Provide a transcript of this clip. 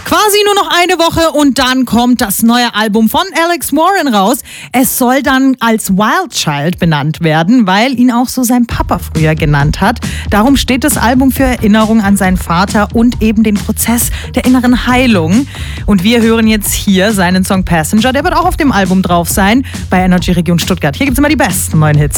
Quasi nur noch eine Woche und dann kommt das neue Album von Alex Warren raus. Es soll dann als Wild Child benannt werden, weil ihn auch so sein Papa früher genannt hat. Darum steht das Album für Erinnerung an seinen Vater und eben den Prozess der inneren Heilung. Und wir hören jetzt hier seinen Song Passenger. Der wird auch auf dem Album drauf sein bei Energy Region Stuttgart. Hier gibt es immer die besten neuen Hits.